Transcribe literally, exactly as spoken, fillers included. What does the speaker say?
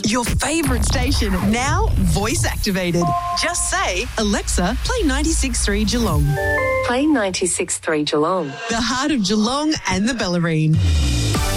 Your favourite station, now voice activated. Just say, Alexa, play ninety-six point three Geelong. Play ninety-six point three Geelong. The heart of Geelong and the Bellarine.